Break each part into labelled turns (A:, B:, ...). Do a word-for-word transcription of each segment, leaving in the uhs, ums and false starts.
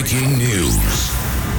A: Breaking news.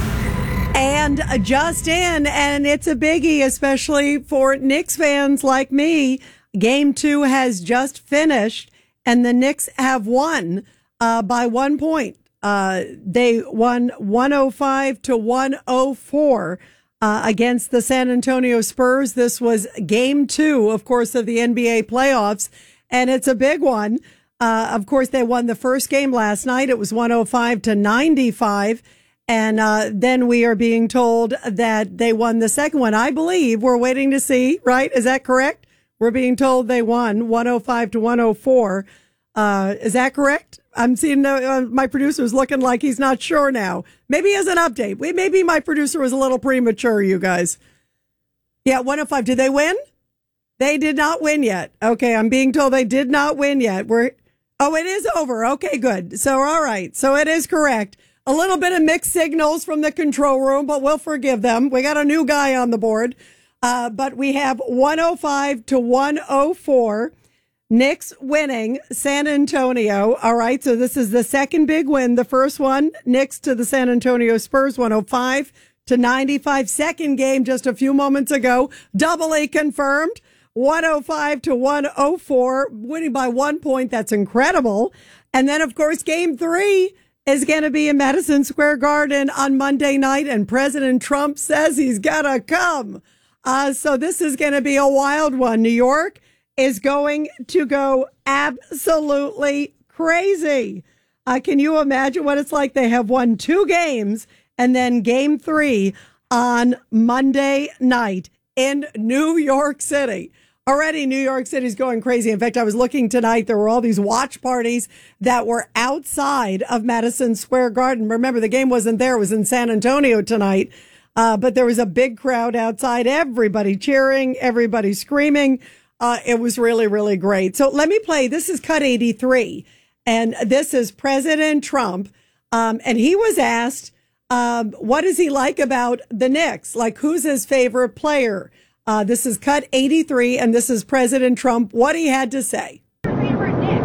B: And just in, and it's a biggie, especially for Knicks fans like me. Game two has just finished, and the Knicks have won uh, by one point. Uh, they won one oh five to one oh four uh, against the San Antonio Spurs. This was game two, of course, of the N B A playoffs, and it's a big one. Uh, of course, they won the first game last night. It was one oh five to ninety-five. And uh, then we are being told that they won the second one. I believe we're waiting to see, right? Is that correct? We're being told they won one oh five to one oh four. Uh, is that correct? I'm seeing uh, my producer's looking like he's not sure now. Maybe he has an update. Maybe my producer was a little premature, you guys. Yeah, one oh five. Did they win? They did not win yet. Okay, I'm being told they did not win yet. We're Oh, it is over. Okay, good. So, all right. So it is correct. A little bit of mixed signals from the control room, but we'll forgive them. We got a new guy on the board. Uh, but we have one oh five to one oh four. Knicks winning San Antonio. All right. So this is the second big win. The first one, Knicks to the San Antonio Spurs, one oh five to ninety-five. Second game just a few moments ago, doubly confirmed. one oh five to one oh four, winning by one point. That's incredible. And then, of course, game three is going to be in Madison Square Garden on Monday night, and President Trump says he's got to come. Uh, so this is going to be a wild one. New York is going to go absolutely crazy. Uh, can you imagine what it's like? They have won two games, and then game three on Monday night in New York City. Already New York City's going crazy. In fact, I was looking tonight. There were all these watch parties that were outside of Madison Square Garden. Remember, the game wasn't there. It was in San Antonio tonight. Uh, but there was a big crowd outside. Everybody cheering, everybody screaming. Uh, it was really, really great. So let me play. This is cut eighty-three. And this is President Trump. Um, and he was asked, um, what does he like about the Knicks? Like, who's his favorite player? Uh, this is cut eighty-three, and this is President Trump, what he had to say.
C: Favorite Knick?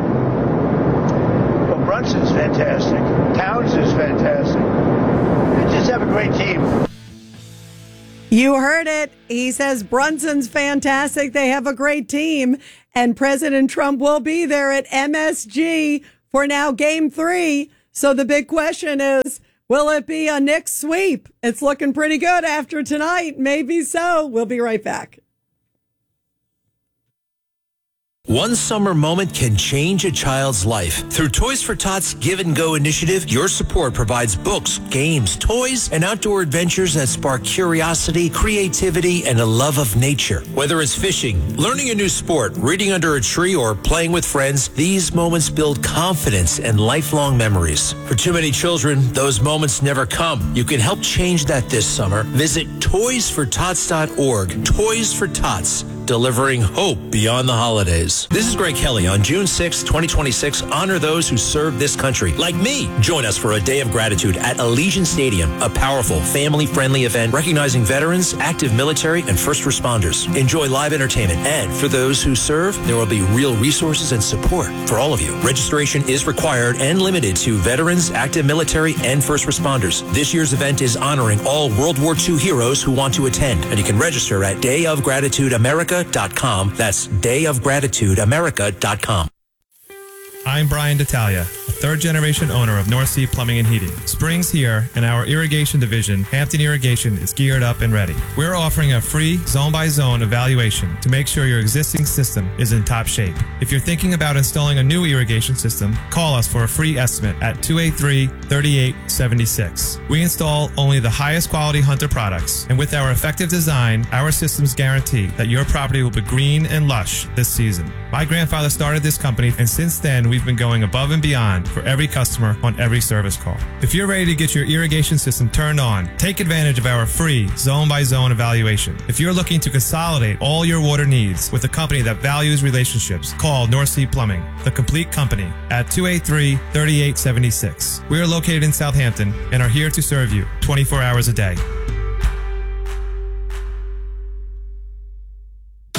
C: Well, Brunson's fantastic. Towns is fantastic. They just have a great team.
B: You heard it. He says Brunson's fantastic. They have a great team, and President Trump will be there at M S G for now game three. So the big question is, will it be a Knicks sweep? It's looking pretty good after tonight. Maybe so. We'll be right back.
D: One summer moment can change a child's life. Through Toys for Tots Give and Go initiative, your support provides books, games, toys, and outdoor adventures that spark curiosity, creativity, and a love of nature. Whether it's fishing, learning a new sport, reading under a tree, or playing with friends, these moments build confidence and lifelong memories. For too many children, those moments never come. You can help change that this summer. Visit toys for tots dot org. Toys for Tots, delivering hope beyond the holidays. This is Greg Kelly. On June sixth, twenty twenty-six, honor those who serve this country, like me. Join us for a day of gratitude at Allegiant Stadium, a powerful, family-friendly event recognizing veterans, active military, and first responders. Enjoy live entertainment, and for those who serve, there will be real resources and support for all of you. Registration is required and limited to veterans, active military, and first responders. This year's event is honoring all World War Two heroes who want to attend, and you can register at day of gratitude america dot com. That's day of gratitude america dot com.
E: I'm Brian D'Italia, a third-generation owner of North Sea Plumbing and Heating. Spring's here, and our irrigation division, Hampton Irrigation, is geared up and ready. We're offering a free zone-by-zone evaluation to make sure your existing system is in top shape. If you're thinking about installing a new irrigation system, call us for a free estimate at two eight three, three eight seven six. We install only the highest quality Hunter products, and with our effective design, our systems guarantee that your property will be green and lush this season. My grandfather started this company, and since then, we've been going above and beyond for every customer on every service call. If you're ready to get your irrigation system turned on, take advantage of our free zone-by-zone evaluation. If you're looking to consolidate all your water needs with a company that values relationships, call North Sea Plumbing, the complete company, at two eight three, three eight seven six. We are located in Southampton and are here to serve you twenty-four hours a day.
A: This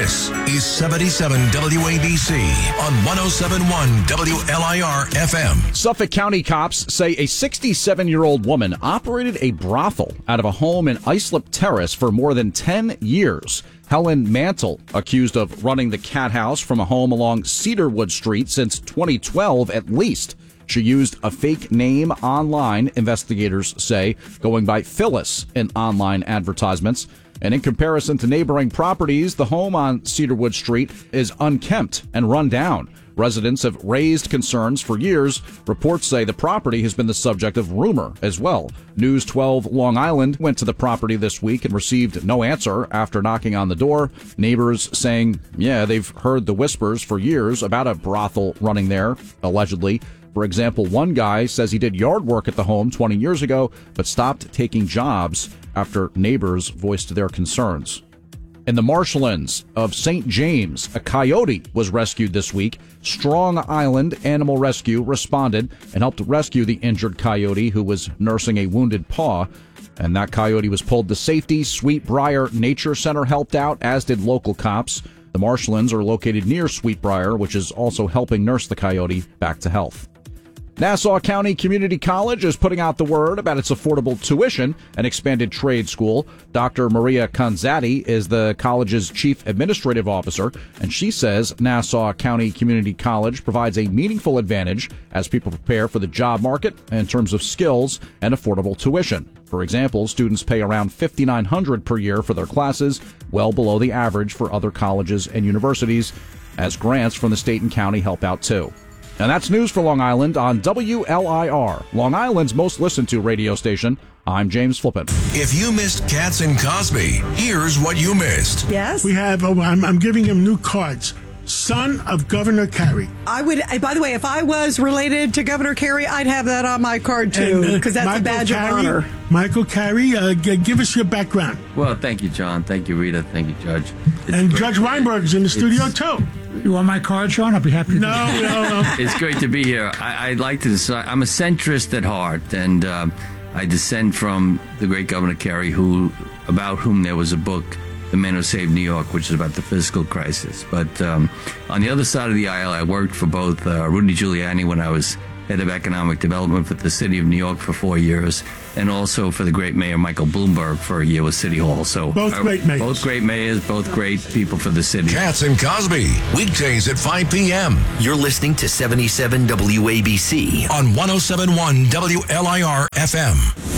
A: This is seventy-seven W A B C on one oh seven point one W L I R F M.
F: Suffolk County cops say a sixty-seven-year-old woman operated a brothel out of a home in Islip Terrace for more than ten years. Helen Mantle, accused of running the cat house from a home along Cedarwood Street since twenty twelve at least. She used a fake name online, investigators say, going by Phyllis in online advertisements. And in comparison to neighboring properties, the home on Cedarwood Street is unkempt and run down. Residents have raised concerns for years. Reports say the property has been the subject of rumor as well. News twelve Long Island went to the property this week and received no answer after knocking on the door. Neighbors saying, yeah, they've heard the whispers for years about a brothel running there, allegedly. For example, one guy says he did yard work at the home twenty years ago, but stopped taking jobs after neighbors voiced their concerns. In the marshlands of Saint James, a coyote was rescued this week. Strong Island Animal Rescue responded and helped rescue the injured coyote who was nursing a wounded paw. And that coyote was pulled to safety. Sweetbriar Nature Center helped out, as did local cops. The marshlands are located near Sweetbriar, which is also helping nurse the coyote back to health. Nassau County Community College is putting out the word about its affordable tuition and expanded trade school. Doctor Maria Conzatti is the college's chief administrative officer, and she says Nassau County Community College provides a meaningful advantage as people prepare for the job market in terms of skills and affordable tuition. For example, students pay around five thousand nine hundred dollars per year for their classes, well below the average for other colleges and universities, as grants from the state and county help out too. And that's news for Long Island on W L I R, Long Island's most listened to radio station. I'm James Flippin.
A: If you missed Katz and Cosby, here's what you missed.
B: Yes?
G: We have, oh, I'm, I'm giving him new cards. Son of Governor Carey.
B: I would, by the way, if I was related to Governor Carey, I'd have that on my card too, because uh, that's Michael a badge Carey, of honor.
G: Michael Carey, uh, g- give us your background.
H: Well, thank you, John. Thank you, Rita. Thank you, Judge. It's
G: and Judge Weinberg is in the studio too.
I: You want my card, Sean? I'll be happy to.
G: No, no, no.
H: It's great to be here. I, I'd like to decide. I'm a centrist at heart, and um, I descend from the great Governor Carey, who, about whom there was a book, The Man Who Saved New York, which is about the fiscal crisis. But um, on the other side of the aisle, I worked for both uh, Rudy Giuliani when I was head of economic development for the city of New York for four years, and also for the great mayor Michael Bloomberg for a year with City Hall. So
G: both uh, great mayors.
H: Both great mayors, both great people for the city.
A: Katz and Cosby, weekdays at five p.m.
D: You're listening to seventy-seven W A B C
A: on one oh seven point one W L I R F M.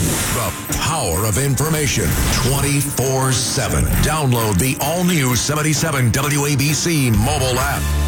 A: The power of information twenty-four seven. Download the all-new seventy-seven W A B C mobile app.